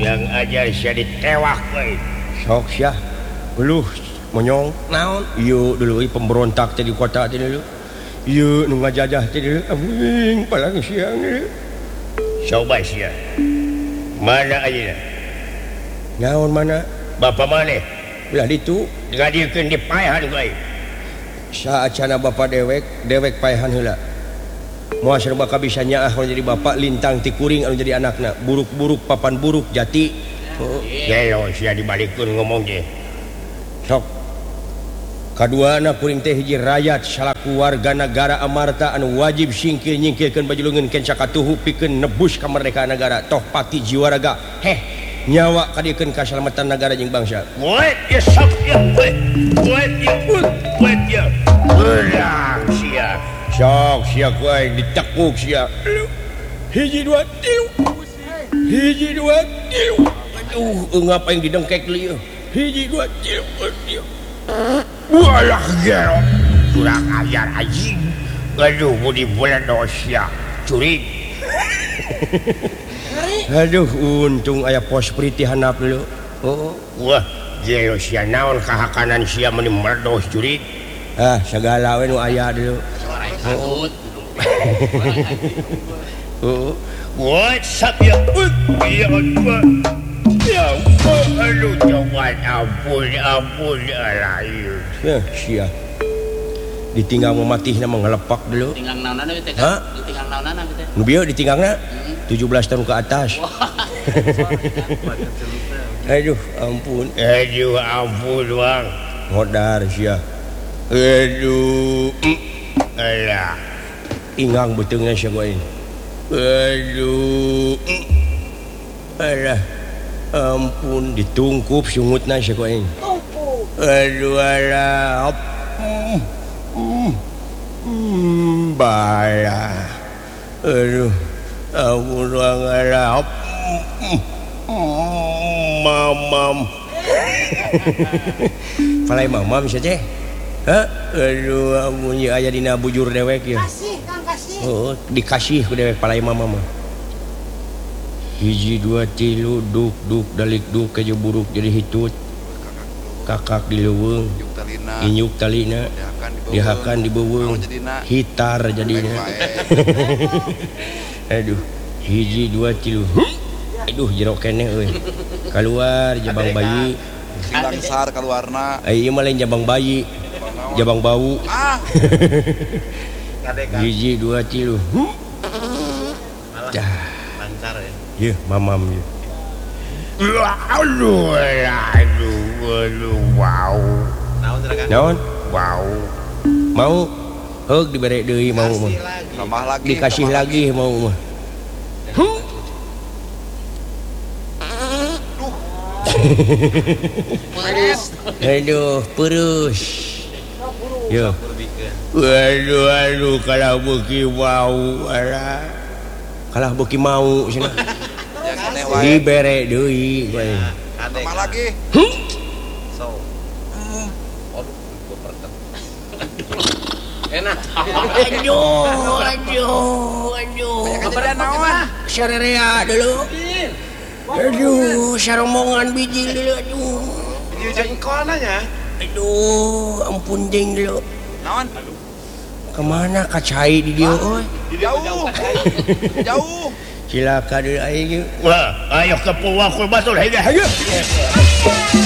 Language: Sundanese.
yang ajar sia ditewak we sok sia uluh monyong naon ieu dulu pemberontak teh di kota teh dulu ieu nu ngajajah teh dulu aing palang siang dulu coba sia mana ayeuna naon mana bapa maneh ulah ditu ngadirkeun di paehan bae saacana bapa dewek paehan heula moal serba kabisa nyaah jadi bapak lintang ti kuring anu jadi anakna buruk-buruk papan buruk jati gelo sia dibalikeun ngomong ge sok kaduana kuring teh hiji rakyat salaku warga negara amarta anu wajib singkil nyingkilkeun baju leungeun kenca katuhu pikeun nebus kamardikaan negara toh pati jiwa raga nyawa kadiekeun kasalamatan negara jeung bangsa buat ya sok ya buat ya ulah sia sok sia ku aing ditekuk sia hiji dua tilu aduh ngapain didengkek lieu hiji dua tilu walah gelo kurang ajar anjing aduh mau di bulan dosia curi aduh untung aya pos priti handap dulu wah gelo sia naon kahakanan sia meni merdos curi segala we nu aya dulu what's up ya aduh jangan ampun alayu sia ditinggal mematihna mengelepak dulu ditinggal naonana teh ditinggal naonana teh nu bieu ditinggangna 17 tahun ke atas aduh ampun bang modar sia aduh alah ingang beteungna sia gua ini aduh alah ampun ditungkup sungutna sia gua ini aduh alah bala aduh ampun doang alah mamam palai mamam sia teh aduh ampun ieu aya dina bujur dewek ieu kasih Kang kasih dikasih ku dewek palai mamam hiji dua tilu duk dalik duk ke buruk jadi hitut kakak di leuweung inyuk talina dihakan di beuweung hitar jadinya aduh hiji dua tilu aduh jero keneh euy keluar jabang bayi besar keluarna ieu mah lain jabang bayi jabang bau hiji dua tilu lancar ya mamam ye aduh wow naon wow mau heug dibere deui mau mah tambah lagi dikasih lagi mau mah aduh perus yo aduh kalah beuki mau alah kalah beuki mau cenah dibere deui gue tambah lagi so enak aduh kepada naon sarerea dulu aduh sarombongan biji dulu aduh ieu jengkol nanya aduh ampun ding dulu naon kemana kacai di dia euy jauh silakan deui aing wah ayo ke Purwakulbatul hayu